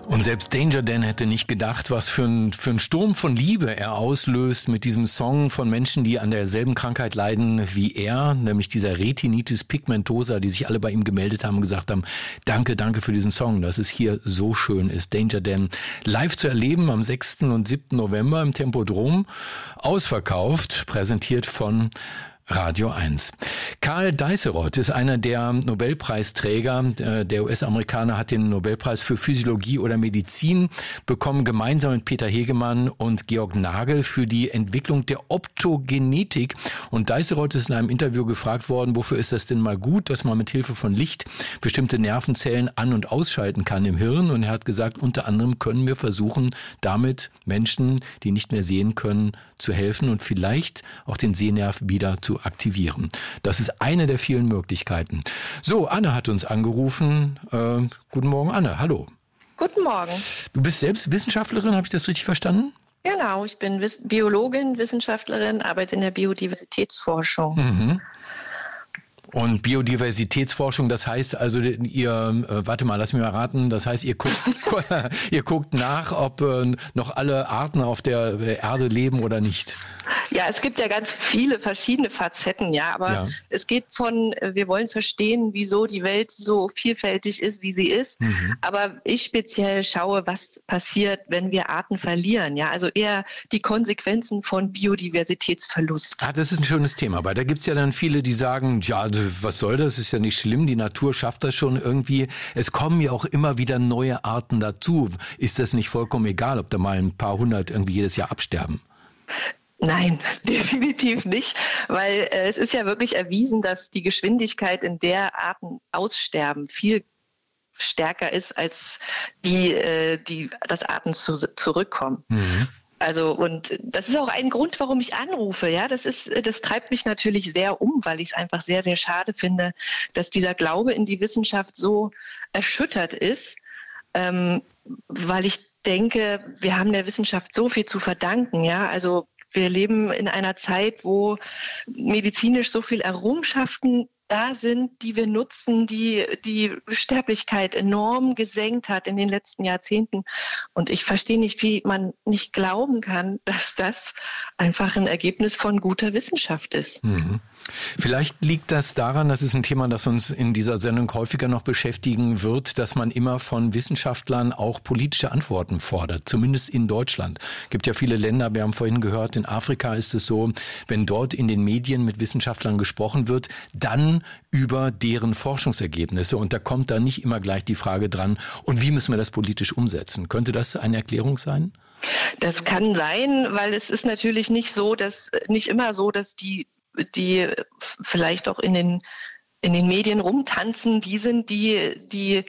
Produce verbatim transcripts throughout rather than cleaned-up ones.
Und selbst Danger Dan hätte nicht gedacht, was für ein, für ein Sturm von Liebe er auslöst mit diesem Song von Menschen, die an derselben Krankheit leiden wie er, nämlich dieser Retinitis pigmentosa, die sich alle bei ihm gemeldet haben und gesagt haben, danke, danke für diesen Song, dass es hier so schön ist. Danger Dan live zu erleben am sechsten und siebten November im Tempodrom, ausverkauft, präsentiert von Radio eins. Karl Deisseroth ist einer der Nobelpreisträger. Der U S-Amerikaner hat den Nobelpreis für Physiologie oder Medizin bekommen, gemeinsam mit Peter Hegemann und Georg Nagel für die Entwicklung der Optogenetik. Und Deisseroth ist in einem Interview gefragt worden, wofür ist das denn mal gut, dass man mit Hilfe von Licht bestimmte Nervenzellen an- und ausschalten kann im Hirn. Und er hat gesagt, unter anderem können wir versuchen, damit Menschen, die nicht mehr sehen können, zu helfen und vielleicht auch den Sehnerv wieder zu aktivieren. Das ist eine der vielen Möglichkeiten. So, Anne hat uns angerufen. Äh, guten Morgen, Anne. Hallo. Guten Morgen. Du bist selbst Wissenschaftlerin, habe ich das richtig verstanden? Genau, ich bin Wiss- Biologin, Wissenschaftlerin, arbeite in der Biodiversitätsforschung. Mhm. Und Biodiversitätsforschung, das heißt also, ihr, äh, warte mal, lass mich mal raten, das heißt, ihr guckt, ihr guckt nach, ob äh, noch alle Arten auf der Erde leben oder nicht. Ja, es gibt ja ganz viele verschiedene Facetten, ja, aber ja. Es geht von, wir wollen verstehen, wieso die Welt so vielfältig ist, wie sie ist, mhm. aber ich speziell schaue, was passiert, wenn wir Arten verlieren, ja, also eher die Konsequenzen von Biodiversitätsverlust. Ah, das ist ein schönes Thema, weil da gibt's ja dann viele, die sagen, ja, was soll das, ist ja nicht schlimm, die Natur schafft das schon irgendwie, es kommen ja auch immer wieder neue Arten dazu. Ist das nicht vollkommen egal, ob da mal ein paar hundert irgendwie jedes Jahr absterben? Nein, definitiv nicht, weil äh, es ist ja wirklich erwiesen, dass die Geschwindigkeit, in der Arten aussterben, viel stärker ist, als die, äh, die dass Arten zu, zurückkommen. Mhm. Also, und das ist auch ein Grund, warum ich anrufe, ja, das ist, das treibt mich natürlich sehr um, weil ich es einfach sehr, sehr schade finde, dass dieser Glaube in die Wissenschaft so erschüttert ist, ähm, weil ich denke, wir haben der Wissenschaft so viel zu verdanken, ja, also wir leben in einer Zeit, wo medizinisch so viel Errungenschaften da sind, die wir nutzen, die die Sterblichkeit enorm gesenkt hat in den letzten Jahrzehnten. Und ich verstehe nicht, wie man nicht glauben kann, dass das einfach ein Ergebnis von guter Wissenschaft ist. Mhm. Vielleicht liegt das daran, das ist ein Thema, das uns in dieser Sendung häufiger noch beschäftigen wird, dass man immer von Wissenschaftlern auch politische Antworten fordert, zumindest in Deutschland. Es gibt ja viele Länder, wir haben vorhin gehört, in Afrika ist es so, wenn dort in den Medien mit Wissenschaftlern gesprochen wird, dann über deren Forschungsergebnisse. Und da kommt dann nicht immer gleich die Frage dran, und wie müssen wir das politisch umsetzen? Könnte das eine Erklärung sein? Das kann sein, weil es ist natürlich nicht so, dass nicht immer so, dass die, die vielleicht auch in den, in den Medien rumtanzen, die sind die, die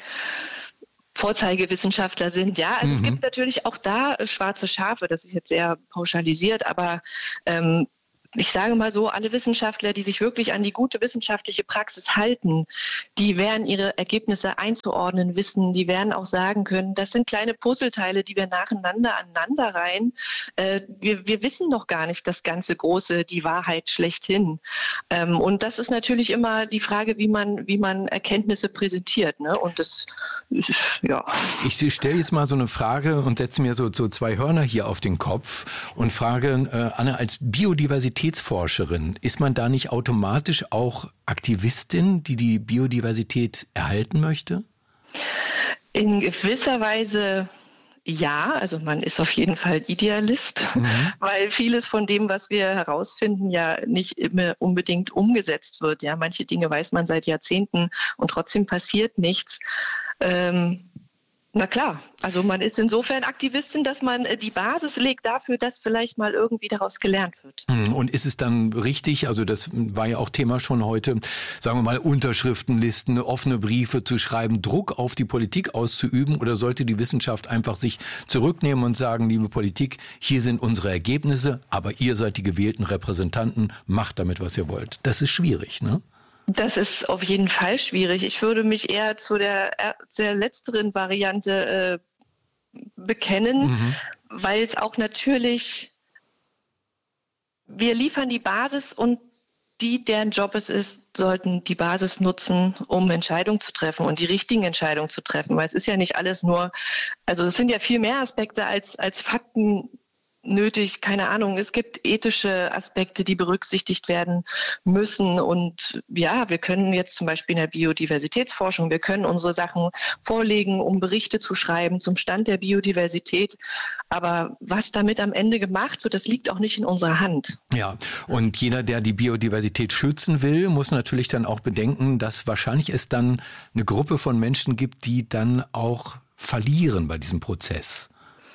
Vorzeigewissenschaftler sind. Ja, also mhm. es gibt natürlich auch da schwarze Schafe, das ist jetzt sehr pauschalisiert, aber ähm, ich sage mal so, alle Wissenschaftler, die sich wirklich an die gute wissenschaftliche Praxis halten, die werden ihre Ergebnisse einzuordnen wissen, die werden auch sagen können, das sind kleine Puzzleteile, die wir nacheinander aneinander reihen. Äh, wir, wir wissen noch gar nicht das ganze Große, die Wahrheit schlechthin. Ähm, und das ist natürlich immer die Frage, wie man, wie man Erkenntnisse präsentiert. Ne? Und das, ja. Ich stelle jetzt mal so eine Frage und setze mir so, so zwei Hörner hier auf den Kopf und frage, äh, Anne, als Biodiversität Biodiversitätsforscherin, ist man da nicht automatisch auch Aktivistin, die die Biodiversität erhalten möchte? In gewisser Weise ja, also man ist auf jeden Fall Idealist, mhm. weil vieles von dem, was wir herausfinden, ja nicht immer unbedingt umgesetzt wird. Ja, manche Dinge weiß man seit Jahrzehnten und trotzdem passiert nichts. Ähm, Na klar, also man ist insofern Aktivistin, dass man die Basis legt dafür, dass vielleicht mal irgendwie daraus gelernt wird. Und ist es dann richtig, also das war ja auch Thema schon heute, sagen wir mal Unterschriftenlisten, offene Briefe zu schreiben, Druck auf die Politik auszuüben, oder sollte die Wissenschaft einfach sich zurücknehmen und sagen, liebe Politik, hier sind unsere Ergebnisse, aber ihr seid die gewählten Repräsentanten, macht damit, was ihr wollt. Das ist schwierig, ne? Das ist auf jeden Fall schwierig. Ich würde mich eher zu der, der letzteren Variante äh, bekennen, mhm. weil es auch natürlich, wir liefern die Basis und die, deren Job es ist, sollten die Basis nutzen, um Entscheidungen zu treffen und die richtigen Entscheidungen zu treffen. Weil es ist ja nicht alles nur, also es sind ja viel mehr Aspekte als, als Fakten nötig, keine Ahnung. Es gibt ethische Aspekte, die berücksichtigt werden müssen. Und ja, wir können jetzt zum Beispiel in der Biodiversitätsforschung, wir können unsere Sachen vorlegen, um Berichte zu schreiben zum Stand der Biodiversität. Aber was damit am Ende gemacht wird, das liegt auch nicht in unserer Hand. Ja, und jeder, der die Biodiversität schützen will, muss natürlich dann auch bedenken, dass wahrscheinlich es dann eine Gruppe von Menschen gibt, die dann auch verlieren bei diesem Prozess.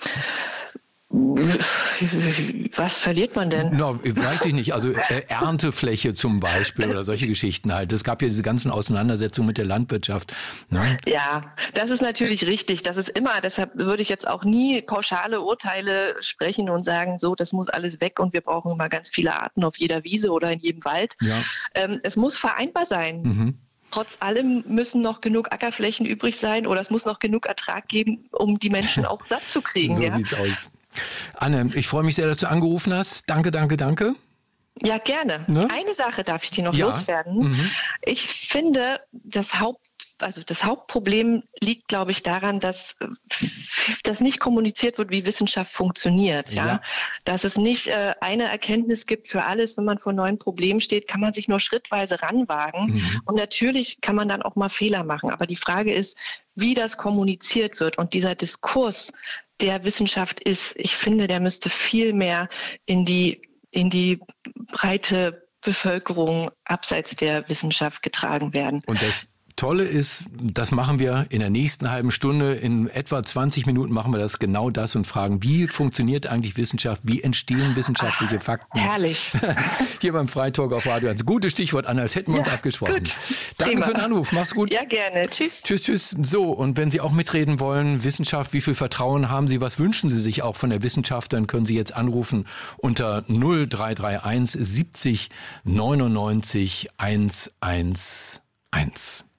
Was verliert man denn? No, weiß ich nicht. Also äh, Erntefläche zum Beispiel oder solche Geschichten halt. Es gab ja diese ganzen Auseinandersetzungen mit der Landwirtschaft. Ne? Ja, das ist natürlich richtig. Das ist immer, deshalb würde ich jetzt auch nie pauschale Urteile sprechen und sagen, so, das muss alles weg und wir brauchen immer ganz viele Arten auf jeder Wiese oder in jedem Wald. Ja. Ähm, es muss vereinbar sein. Mhm. Trotz allem müssen noch genug Ackerflächen übrig sein oder es muss noch genug Ertrag geben, um die Menschen auch satt zu kriegen. So ja? sieht's aus. Anne, ich freue mich sehr, dass du angerufen hast. Danke, danke, danke. Ja, gerne. Ne? Eine Sache darf ich dir noch ja. loswerden. Mhm. Ich finde, das Haupt, also das Hauptproblem liegt, glaube ich, daran, dass das nicht kommuniziert wird, wie Wissenschaft funktioniert. Ja? ja. Dass es nicht äh, eine Erkenntnis gibt für alles. Wenn man vor neuen Problemen steht, kann man sich nur schrittweise ranwagen. Mhm. Und natürlich kann man dann auch mal Fehler machen. Aber die Frage ist, wie das kommuniziert wird. Und dieser Diskurs der Wissenschaft ist, ich finde, der müsste viel mehr in die, in die breite Bevölkerung abseits der Wissenschaft getragen werden. Und das Tolle ist, das machen wir in der nächsten halben Stunde. In etwa zwanzig Minuten machen wir das genau das und fragen, wie funktioniert eigentlich Wissenschaft? Wie entstehen wissenschaftliche Ach, Fakten? Herrlich. Hier beim Freitalk auf Radio eins. Gutes Stichwort, Anna, als hätten wir ja, uns abgesprochen. Gut. Danke Prima. Für den Anruf. Mach's gut. Ja, gerne. Tschüss. Tschüss, tschüss. So, und wenn Sie auch mitreden wollen, Wissenschaft, wie viel Vertrauen haben Sie? Was wünschen Sie sich auch von der Wissenschaft? Dann können Sie jetzt anrufen unter null drei drei eins siebzig neunundneunzig hunderteins.